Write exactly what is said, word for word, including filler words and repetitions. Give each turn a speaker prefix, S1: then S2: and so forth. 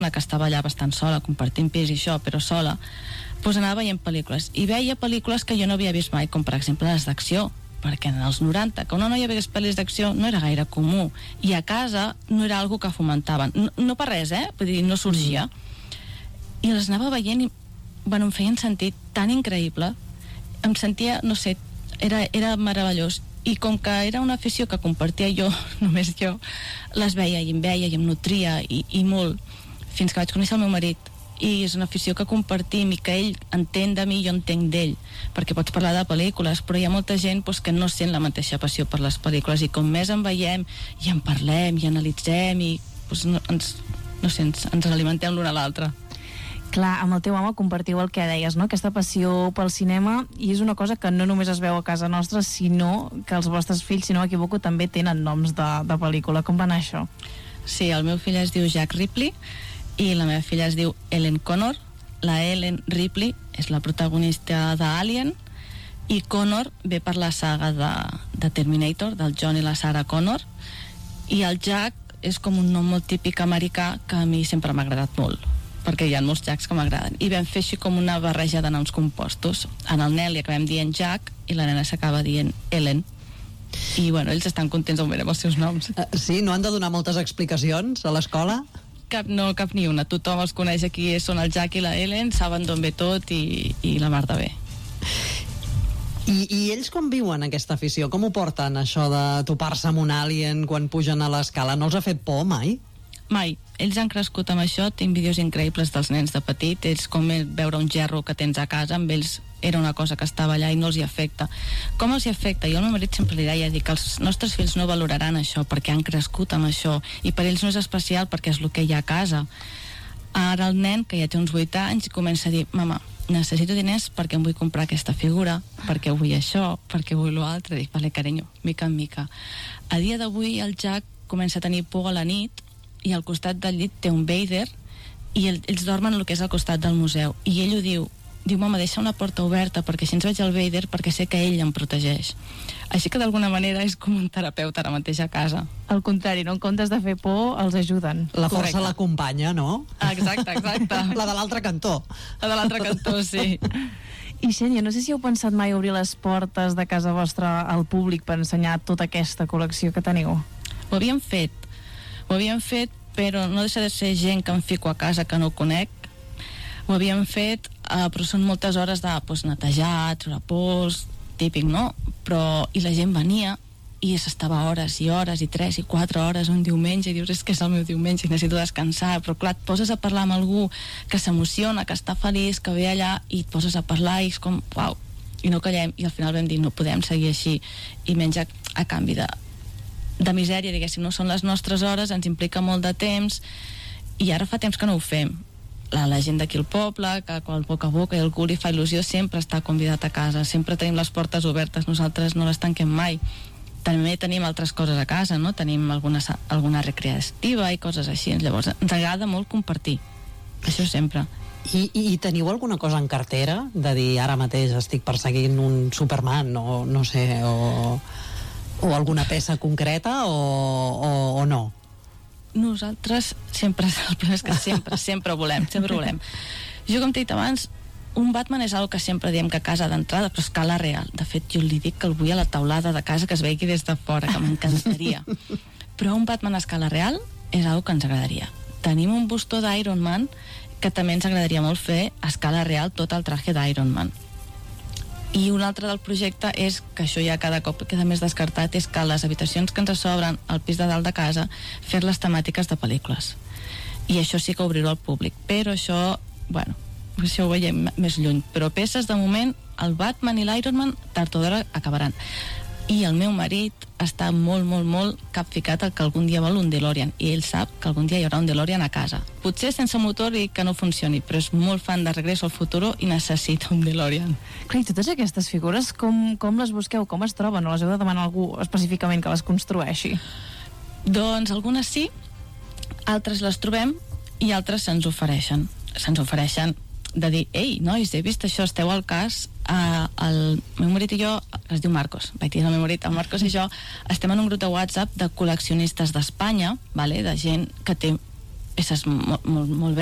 S1: que estava allà bastant sola, compartint pis i això, però sola, doncs anava veient pel·lícules. I veia pel·lícules que jo no havia vist mai, com per exemple les d'acció, perquè en els noranta, que una noia vegués pel·lis d'acció no era gaire comú, i a casa no era algo que fomentaven. No, no per res, eh? Vull dir, no sorgia. I les anava veient i, bueno, em feien sentir tan increïble. Em sentia, no sé, era, era meravellós. I com que era una afició que compartia jo, només jo, les veia i em veia i em nutria i, i molt, fins que vaig conèixer el meu marit. I és una afició que compartim i que ell entén de mi i jo entenc d'ell, perquè pots parlar de pel·lícules, però hi ha molta gent doncs, que no sent la mateixa passió per les pel·lícules, i com més en veiem i en parlem i analitzem i doncs, no, ens, no sé, ens, ens alimentem l'un a l'altre.
S2: Clar, amb el teu home compartiu el que deies, no? Aquesta passió pel cinema, i és una cosa que no només es veu a casa nostra, sinó que els vostres fills, si no m'equivoco, també tenen noms de, de pel·lícula. Com va anar això?
S1: Sí, el meu fill es diu Jack Ripley i la meva filla es diu Ellen Connor. La Ellen Ripley és la protagonista d'Alien i Connor ve per la saga de, de Terminator, del John i la Sarah Connor, i el Jack és com un nom molt típic americà que a mi sempre m'ha agradat molt, perquè hi ha molts Jacks que m'agraden, i vam fer així com una barreja de noms compostos. En el nen li acabem dient Jack i la nena s'acaba dient Ellen, i bueno, ells estan contents amb els seus noms.
S3: Uh, sí, no han de donar moltes explicacions a l'escola?
S1: Cap, no, cap ni una, tothom els coneix aquí, són el Jack i la Ellen, saben d'on ve tot i, i la mar de bé.
S3: I, I ells com viuen aquesta afició? Com ho porten, això de topar-se amb un alien quan pugen a l'escala? No els ha fet por mai?
S1: Mai. Ells han crescut amb això, tinc vídeos increïbles dels nens de petit, ells com veure un gerro que tens a casa, amb ells era una cosa que estava allà i no els hi afecta. Com els hi afecta? Jo al meu marit sempre li deia dir que els nostres fills no valoraran això perquè han crescut amb això, i per ells no és especial perquè és el que hi ha a casa. Ara el nen, que ja té uns vuit anys, comença a dir, mama, necessito diners perquè em vull comprar aquesta figura, perquè vull això, perquè vull l'altre. Dic, vale, carinyo, mica en mica. A dia d'avui el Jack comença a tenir por a la nit i al costat del llit té un Vader i el, ells dormen el que és al costat del museu, i ell ho diu, diu, mama, deixa una porta oberta perquè així ens veig el Vader, perquè sé que ell em protegeix. Així que d'alguna manera és com un terapeuta ara mateix a casa.
S2: Al contrari, no? En comptes de fer por, els ajuden.
S3: La força Correcte. L'acompanya, no?
S1: Exacte, exacte.
S3: La de l'altre cantó.
S1: La de l'altre cantó, sí.
S2: I Xènia, no sé si heu pensat mai obrir les portes de casa vostra al públic per ensenyar tota aquesta col·lecció que teniu?
S1: Ho havíem fet, ho havíem fet, però no deixa de ser gent que em fico a casa que no conec. Ho havíem fet, eh, però són moltes hores de pues, netejar, treure pols, típic, no? Però, i la gent venia i s'estava hores i hores i tres i quatre hores un diumenge i dius, és que és el meu diumenge i necessito descansar, però clar, et poses a parlar amb algú que s'emociona, que està feliç, que ve allà i et poses a parlar i és com, uau, i no callem, i al final vam dir, no podem seguir així, i menys a, a canvi de de misèria, diguéssim, no? Són les nostres hores, ens implica molt de temps i ara fa temps que no ho fem. La, la gent d'aquí al poble, que quan boca a boca i algú li fa il·lusió, sempre està convidat a casa, sempre tenim les portes obertes, nosaltres no les tanquem mai. També tenim altres coses a casa, no? Tenim alguna, alguna recreativa i coses així, llavors ens agrada molt compartir, això sempre.
S3: I, i teniu alguna cosa en cartera de dir, ara mateix estic perseguint un Superman o no sé, o... o alguna peça concreta o, o, o no?
S1: Nosaltres sempre, el problema és que sempre, sempre volem, sempre volem. Jo, com t'he dit abans, un Batman és una que sempre diem que a casa d'entrada, però a escala real. De fet, jo li dic que el vull a la taulada de casa, que es vegi des de fora, que m'encantaria. Però un Batman a escala real és una que ens agradaria. Tenim un bustó d'Iron Man que també ens agradaria molt fer a escala real tot el traje d'Iron Man. I un altre del projecte és, que això ja cada cop queda més descartat, és que les habitacions que ens sobren al pis de dalt de casa, fer-les temàtiques de pel·lícules. I això sí que obrir-ho al públic. Però això, bueno, això ho veiem més lluny. Però peces, de moment, el Batman i l'Iron Man, tard o d'hora, acabaran. I el meu marit està molt, molt, molt capficat al que algun dia vol un DeLorean, i ell sap que algun dia hi haurà un DeLorean a casa. Potser sense motor i que no funcioni, però és molt fan de Regreso al Futuro i necessita un DeLorean.
S2: Clar, i totes aquestes figures, com, com les busqueu? Com es troben? O les heu de demanar a algú específicament que les construeixi?
S1: Doncs algunes sí, altres les trobem i altres se'ns ofereixen. Se'ns ofereixen de dir, ei, nois, he vist això, esteu al cas. Uh, el meu marit i jo, es diu Marcos, vaig dir el meu marit, el Marcos i jo estem en un grup de WhatsApp de col·leccionistes d'Espanya, vale? De gent que té peces molt, molt, molt